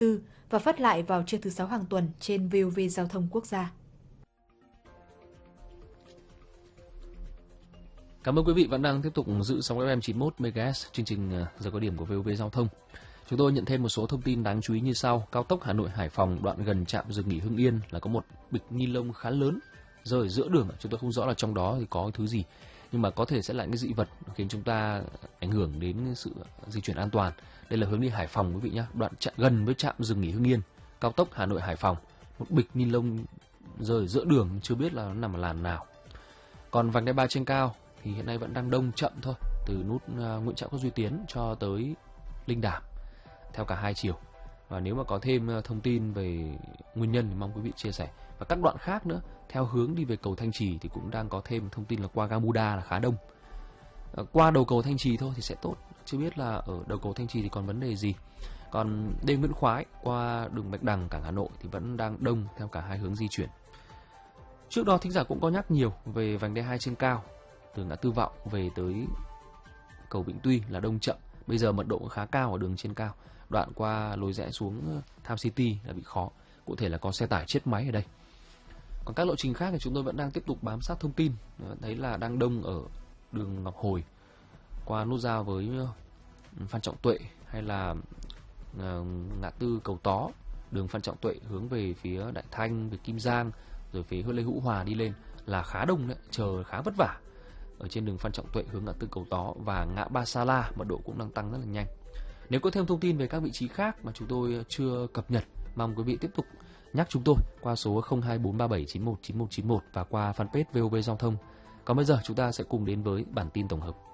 và phát lại vào trưa thứ 6 hàng tuần trên VOV Giao thông Quốc gia. Cảm ơn quý vị vẫn đang tiếp tục giữ sóng FM 91 MHz chương trình giờ cao điểm của VOV Giao thông. Chúng tôi nhận thêm một số thông tin đáng chú ý như sau. Cao tốc Hà Nội Hải Phòng đoạn gần trạm dừng nghỉ Hưng Yên là có một bịch ni lông khá lớn rơi ở giữa đường. Chúng tôi không rõ là trong đó thì có thứ gì, nhưng mà có thể sẽ là những dị vật khiến chúng ta ảnh hưởng đến sự di chuyển an toàn. Đây là hướng đi Hải Phòng quý vị nhé, đoạn gần với trạm dừng nghỉ Hưng Yên, cao tốc Hà Nội Hải Phòng. Một bịch ni lông rơi ở giữa đường, chưa biết là nó nằm ở làn nào. Còn vành đai 3 trên cao thì hiện nay vẫn đang đông chậm thôi, từ nút Nguyễn Trãi Quốc Duy Tiến cho tới Linh Đàm theo cả hai chiều. Và nếu mà có thêm thông tin về nguyên nhân thì mong quý vị chia sẻ. Và các đoạn khác nữa theo hướng đi về cầu Thanh Trì thì cũng đang có thêm thông tin là qua ga Buda là khá đông. Qua đầu cầu Thanh Trì thôi thì sẽ tốt, chưa biết là ở đầu cầu Thanh Trì thì còn vấn đề gì. Còn đê Nguyễn Khoái qua đường Bạch Đằng cảng Hà Nội thì vẫn đang đông theo cả hai hướng di chuyển. Trước đó thính giả cũng có nhắc nhiều về vành đai 2 trên cao từ ngã tư Vọng về tới cầu Vĩnh Tuy là đông chậm. Bây giờ mật độ khá cao ở đường trên cao, đoạn qua lối rẽ xuống Tham City là bị khó, cụ thể là có xe tải chết máy ở đây. Còn các lộ trình khác thì chúng tôi vẫn đang tiếp tục bám sát thông tin. Thấy là đang đông ở đường Ngọc Hồi qua nút giao với Phan Trọng Tuệ, hay là ngã tư Cầu Tó, đường Phan Trọng Tuệ hướng về phía Đại Thanh, về Kim Giang, rồi phía Lê Hữu Hòa đi lên là khá đông đấy, chờ khá vất vả ở trên đường Phan Trọng Tuệ hướng ngã tư Cầu Tó, và ngã Ba Sa La mật độ cũng đang tăng rất là nhanh. Nếu có thêm thông tin về các vị trí khác mà chúng tôi chưa cập nhật, mong quý vị tiếp tục nhắc chúng tôi qua số 02437919191 và qua fanpage VOV Giao thông. Còn bây giờ chúng ta sẽ cùng đến với bản tin tổng hợp.